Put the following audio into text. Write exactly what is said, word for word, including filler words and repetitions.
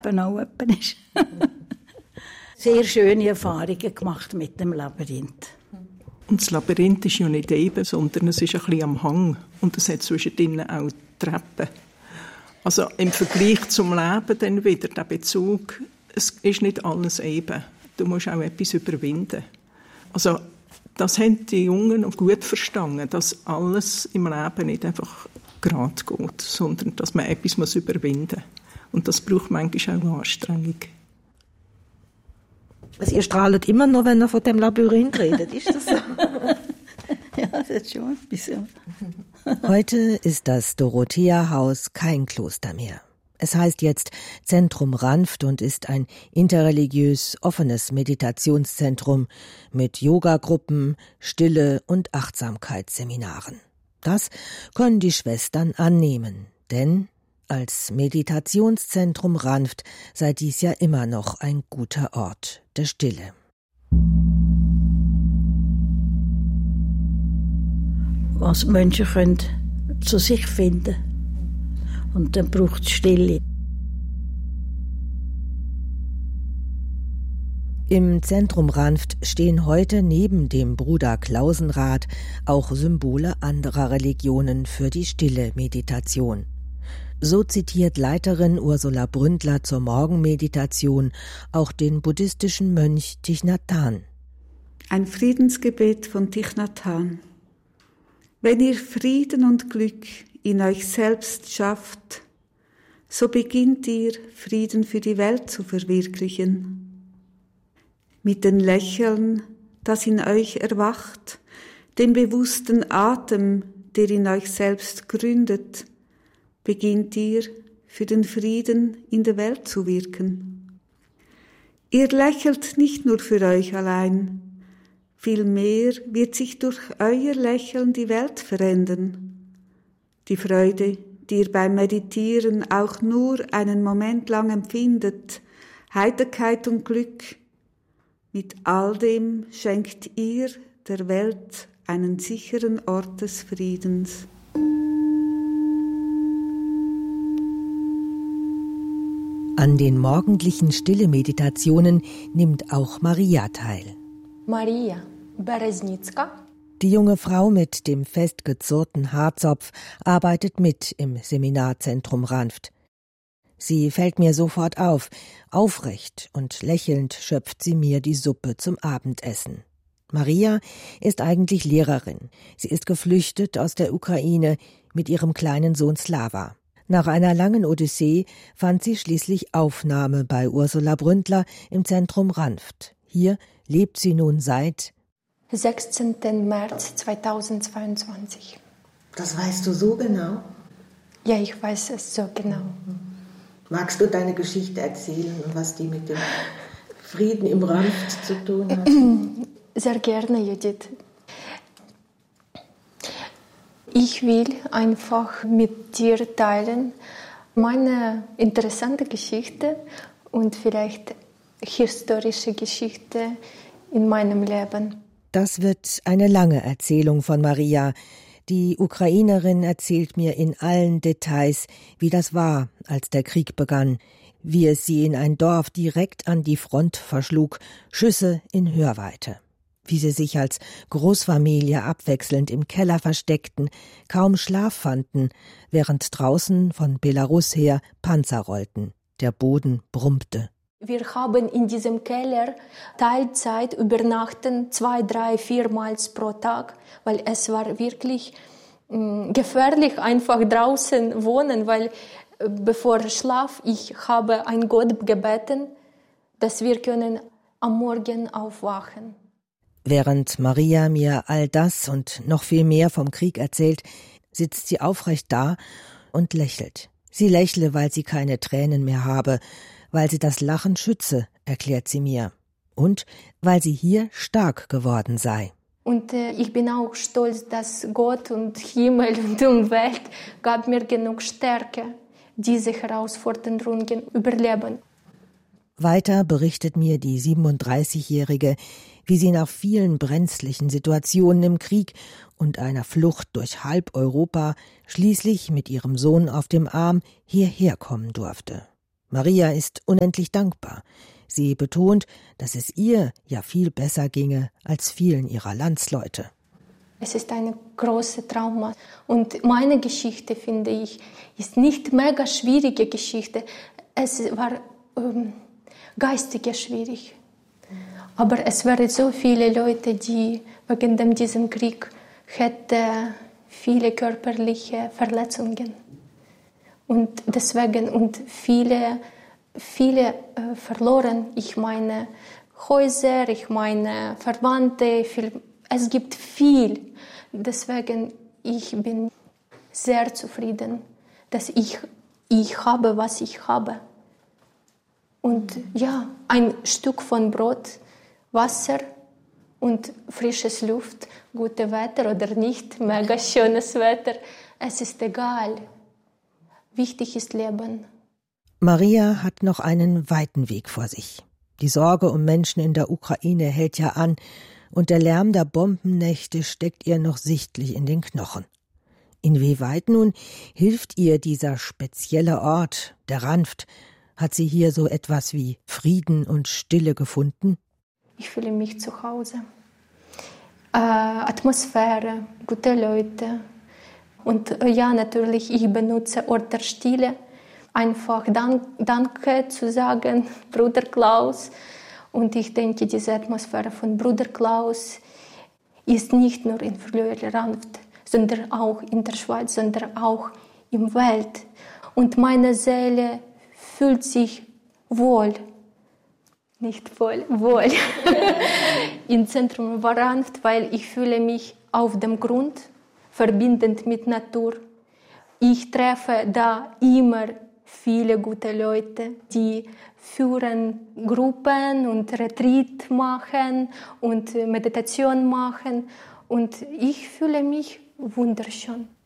Auch jemand ist. Sehr schöne Erfahrungen gemacht mit dem Labyrinth. Und das Labyrinth ist ja nicht eben, sondern es ist ein bisschen am Hang. Und es hat zwischendrin auch Treppen. Also im Vergleich zum Leben dann wieder, der Bezug, es ist nicht alles eben. Du musst auch etwas überwinden. Also das haben die Jungen noch gut verstanden, dass alles im Leben nicht einfach gerade geht, sondern dass man etwas muss überwinden muss. Und das braucht manchmal auch Anstrengung. Also ihr strahlt immer noch, wenn ihr von dem Labyrinth redet, ist das so? Ja, das ist schon ein bisschen. Heute ist das Dorothea-Haus kein Kloster mehr. Es heißt jetzt Zentrum Ranft und ist ein interreligiös offenes Meditationszentrum mit Yogagruppen, Stille- und Achtsamkeitsseminaren. Das können die Schwestern annehmen, denn als Meditationszentrum Ranft sei dies ja immer noch ein guter Ort der Stille. Was Menschen können zu sich finden. Und dann braucht es Stille. Im Zentrum Ranft stehen heute neben dem Bruder Klausenrad auch Symbole anderer Religionen für die stille Meditation. So zitiert Leiterin Ursula Bründler zur Morgenmeditation auch den buddhistischen Mönch Thich Nhat Hanh. Ein Friedensgebet von Thich Nhat Hanh. Wenn ihr Frieden und Glück in euch selbst schafft, so beginnt ihr, Frieden für die Welt zu verwirklichen. Mit dem Lächeln, das in euch erwacht, dem bewussten Atem, der in euch selbst gründet, beginnt ihr, für den Frieden in der Welt zu wirken. Ihr lächelt nicht nur für euch allein, vielmehr wird sich durch euer Lächeln die Welt verändern. Die Freude, die ihr beim Meditieren auch nur einen Moment lang empfindet, Heiterkeit und Glück, mit all dem schenkt ihr der Welt einen sicheren Ort des Friedens. An den morgendlichen Stille-Meditationen nimmt auch Maria teil. Maria Bereznicka. Die junge Frau mit dem festgezurrten Haarzopf arbeitet mit im Seminarzentrum Ranft. Sie fällt mir sofort auf. Aufrecht und lächelnd schöpft sie mir die Suppe zum Abendessen. Maria ist eigentlich Lehrerin. Sie ist geflüchtet aus der Ukraine mit ihrem kleinen Sohn Slava. Nach einer langen Odyssee fand sie schließlich Aufnahme bei Ursula Bründler im Zentrum Ranft. Hier lebt sie nun seit sechzehnten März zweitausendzweiundzwanzig. Das weißt du so genau? Ja, ich weiß es so genau. Magst du deine Geschichte erzählen und was die mit dem Frieden im Ranft zu tun hat? Sehr gerne, Judith. Ich will einfach mit dir teilen meine interessante Geschichte und vielleicht historische Geschichte in meinem Leben. Das wird eine lange Erzählung von Maria. Die Ukrainerin erzählt mir in allen Details, wie das war, als der Krieg begann, wie es sie in ein Dorf direkt an die Front verschlug, Schüsse in Hörweite. Wie sie sich als Großfamilie abwechselnd im Keller versteckten, kaum Schlaf fanden, während draußen von Belarus her Panzer rollten. Der Boden brummte. Wir haben in diesem Keller Teilzeit übernachten, zwei, drei, viermal pro Tag, weil es war wirklich mh, gefährlich, einfach draußen wohnen, weil äh, bevor Schlaf, ich habe an Gott gebeten, dass wir können am Morgen aufwachen. Während Maria mir all das und noch viel mehr vom Krieg erzählt, sitzt sie aufrecht da und lächelt. Sie lächle, weil sie keine Tränen mehr habe, weil sie das Lachen schütze, erklärt sie mir. Und weil sie hier stark geworden sei. Und äh, ich bin auch stolz, dass Gott und Himmel und Umwelt gab mir genug Stärke, diese Herausforderungen überleben. Weiter berichtet mir die siebenunddreißigjährige, wie sie nach vielen brenzlichen Situationen im Krieg und einer Flucht durch halb Europa schließlich mit ihrem Sohn auf dem Arm hierher kommen durfte. Maria ist unendlich dankbar. Sie betont, dass es ihr ja viel besser ginge als vielen ihrer Landsleute. Es ist eine große Trauma. Und meine Geschichte, finde ich, ist nicht mega schwierige Geschichte. Es war ähm, geistig schwierig. Aber es waren so viele Leute, die wegen dem, diesem Krieg hätten viele körperliche Verletzungen. Und deswegen, und viele, viele äh, verloren. Ich meine Häuser, ich meine Verwandte, viel, es gibt viel. Deswegen, ich bin sehr zufrieden, dass ich, ich habe, was ich habe. Und ja, ein Stück von Brot, Wasser und frisches Luft, gutes Wetter oder nicht, mega schönes Wetter, es ist egal. Wichtig ist Leben. Maria hat noch einen weiten Weg vor sich. Die Sorge um Menschen in der Ukraine hält ja an und der Lärm der Bombennächte steckt ihr noch sichtlich in den Knochen. Inwieweit nun hilft ihr dieser spezielle Ort, der Ranft? Hat sie hier so etwas wie Frieden und Stille gefunden? Ich fühle mich zu Hause. Äh, Atmosphäre, gute Leute. Und äh, ja, natürlich, ich benutze Ort der Stille, einfach Dank, Danke zu sagen, Bruder Klaus. Und ich denke, diese Atmosphäre von Bruder Klaus ist nicht nur in Flöhe-Ranft, sondern auch in der Schweiz, sondern auch im Welt. Und meine Seele fühlt sich wohl, nicht wohl, wohl, im Zentrum Ranft, weil ich fühle mich auf dem Grund, verbindend mit Natur. Ich treffe da immer viele gute Leute, die führen Gruppen und Retreat machen und Meditation machen. Und ich fühle mich wunderschön.